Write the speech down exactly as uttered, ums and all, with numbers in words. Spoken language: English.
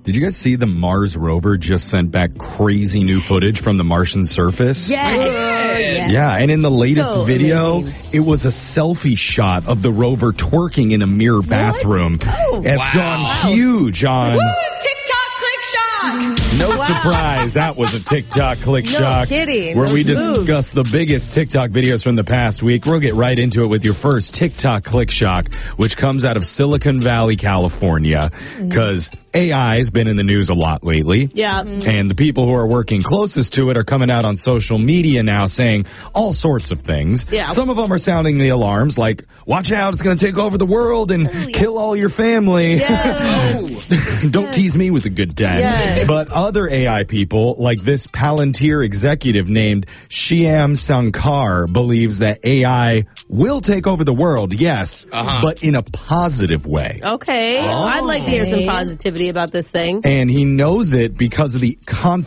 Did you guys see the Mars rover just sent back crazy new footage from the Martian surface? Yes. Yeah. yes. Yeah, and in the latest So video, amazing. it was a selfie shot of the rover twerking in a mirror bathroom. Oh. It's Wow. gone huge on... TikTok click shock. No surprise, that was a TikTok click No shock. kidding. Where we Those moves. discuss the biggest TikTok videos from the past week. We'll get right into it with your first TikTok click shock, which comes out of Silicon Valley, California. Because A I has been in the news a lot lately. Yeah. And the people who are working closest to it are coming out on social media now saying all sorts of things. Yeah. Some of them are sounding the alarms like, watch out, it's going to take over the world and kill all your family. Yes. Don't tease me with a good dad. Yes. But other A I people, like this Palantir executive named Shyam Sankar, believes that A I will take over the world, yes, Uh-huh. but in a positive way. Okay. I'd like to hear some positivity about this thing. And he knows it because of the confidence